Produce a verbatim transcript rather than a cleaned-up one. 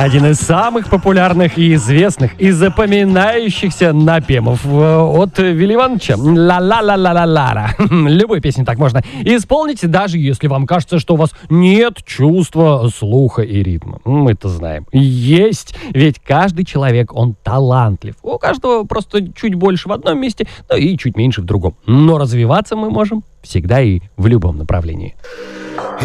Один из самых популярных и известных и запоминающихся напевов от Вилли Ивановича. Ла-ла-ла-ла-ла-ла. Любой песни так можно исполнить, даже если вам кажется, что у вас нет чувства слуха и ритма. Мы-то знаем. Есть. Ведь каждый человек, он талантлив. У каждого просто чуть больше в одном месте, ну и чуть меньше в другом. Но развиваться мы можем всегда и в любом направлении.